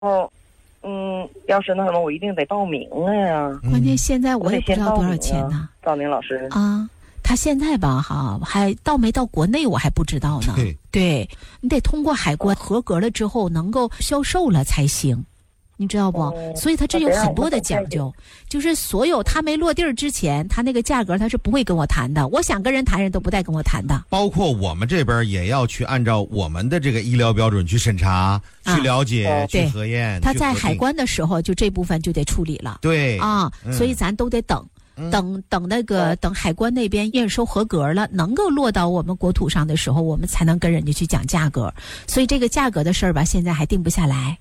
后，要是那什么，我一定得报名了呀。 关键现在我也不知道多少钱呢。 赵宁老师啊，他现在吧哈，还到没到国内我还不知道呢。对，你得通过海关合格了之后，能够销售了才行。你知道不？所以他这有很多的讲究，就是所有他没落地儿之前，他那个价格他是不会跟我谈的。我想跟人谈，人都不带跟我谈的。 包括我们这边也要去按照我们的这个医疗标准去审查、去了解、去核验。 他在海关的时候，就这部分就得处理了。 对啊，所以咱都得等海关那边验收合格了，能够落到我们国土上的时候，我们才能跟人家去讲价格。所以这个价格的事儿吧，现在还定不下来。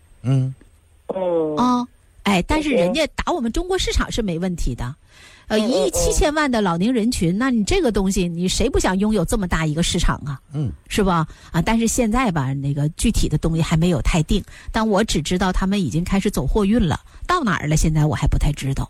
但是人家打我们中国市场是没问题的，1亿7千万的老龄人群，那你这个东西，你谁不想拥有这么大一个市场啊？是吧？但是现在吧，那个具体的东西还没有太定，但我只知道他们已经开始走货运了，到哪儿了？现在我还不太知道。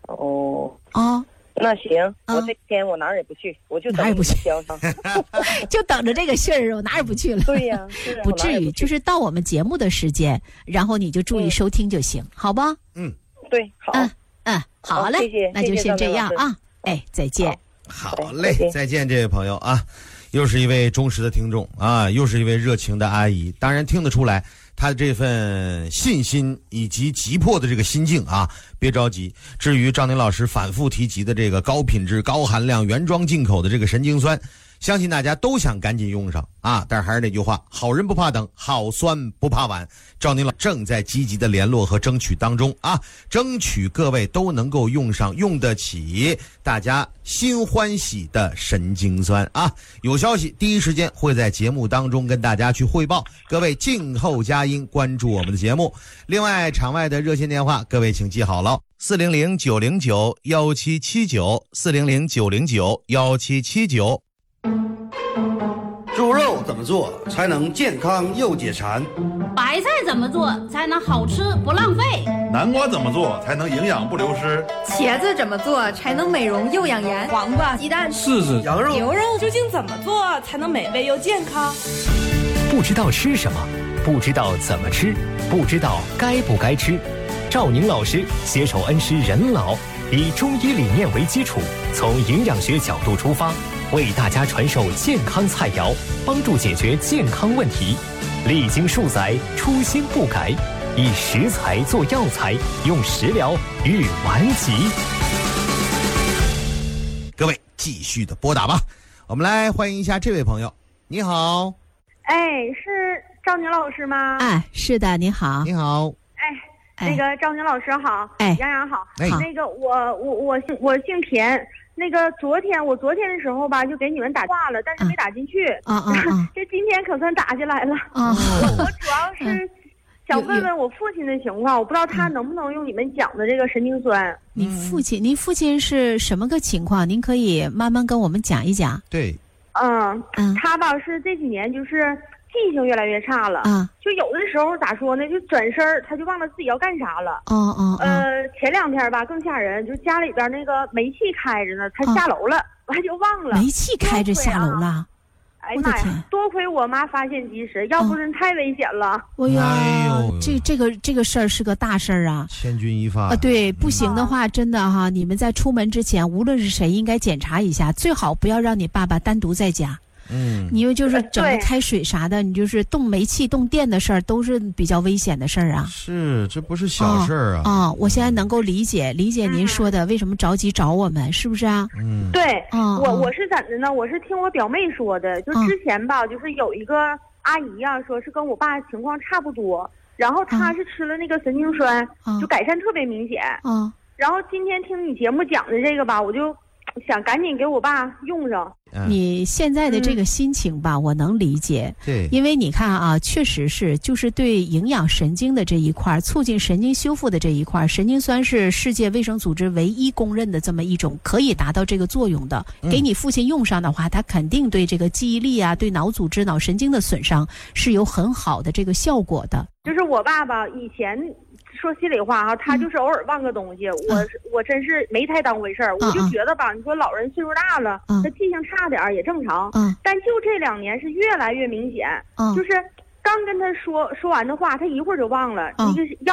那行，我这天我哪儿也不去，我就哪儿也不去， 就等着这个信儿，我哪儿也不去了。 对呀， 不至于，就是到我们节目的时间，然后你就注意收听就行，好吧？ 对，好， 好嘞， 谢谢， 那就先这样啊，再见。 好嘞，再见，这位朋友啊，又是一位忠实的听众啊，又是一位热情的阿姨，当然听得出来。他的这份信心以及急迫的这个心境啊，别着急。至于赵宁老师反复提及的这个高品质、高含量、原装进口的这个神经酸，相信大家都想赶紧用上啊。但是还是那句话，好人不怕等，好酸不怕晚。赵宁老正在积极的联络和争取当中啊，争取各位都能够用上用得起，大家心欢喜的神经酸啊。有消息第一时间会在节目当中跟大家去汇报，各位静候佳音，关注我们的节目。另外场外的热线电话各位请记好了，400-909-1779，400-909-1779。 猪肉怎么做才能健康又解馋？ 白菜怎么做才能好吃不浪费？ 南瓜怎么做才能营养不流失？ 茄子怎么做才能美容又养颜？黄瓜、鸡蛋、 柿子、 羊肉、 牛肉究竟怎么做才能美味又健康？ 不知道吃什么，不知道怎么吃，不知道该不该吃。赵宁老师携手恩施人老，以中医理念为基础，从营养学角度出发，为大家传授健康菜肴，帮助解决健康问题。历经数载，初心不改，以食材做药材，用食疗御顽疾。 各位继续的拨打吧，我们来欢迎一下这位朋友。你好， 是赵宁老师吗？ 是的，你好。 你好。 那个赵宁老师好，杨洋好。那个我姓田。那个昨天的时候吧，就给你们打话了，但是没打进去。这今天可算打进来了。我主要是想问问我父亲的情况，我不知道他能不能用你们讲的这个神经酸。 您父亲是什么个情况？您可以慢慢跟我们讲一讲。 对。 他吧是这几年就是记性越来越差了。就有的时候咋说呢，就转身他就忘了自己要干啥了。前2天吧更吓人，就家里边那个煤气开着呢，他下楼了，完就忘了。 煤气开着下楼了。 哎妈呀！多亏我妈发现及时，要不然太危险了。这个事儿是个大事儿啊， 千钧一发。 对，不行的话，真的哈，你们在出门之前，无论是谁，应该检查一下，最好不要让你爸爸单独在家。你又就是整个开水啥的，你就是动煤气、动电的事儿，都是比较危险的事儿啊。 是，这不是小事儿啊。 我现在能够理解您说的，为什么着急找我们，是不是啊？ 对，我是怎的呢？我是听我表妹说的，就之前吧，就是有一个阿姨呀，说是跟我爸情况差不多，然后她是吃了那个神经酸，就改善特别明显。然后今天听你节目讲的这个吧，我就想赶紧给我爸用上。 你现在的这个心情吧，我能理解。 对， 因为你看啊，确实是，就是对营养神经的这一块，促进神经修复的这一块，神经酸是世界卫生组织唯一公认的这么一种可以达到这个作用的。给你父亲用上的话，它肯定对这个记忆力啊，对脑组织、脑神经的损伤是有很好的这个效果的。 就是我爸爸以前说心里话哈，他就是偶尔忘个东西，我真是没太当回事儿。我就觉得吧，你说老人岁数大了，他记性差点也正常。但就这2年是越来越明显，就是刚跟他说完的话，他一会儿就忘了。那个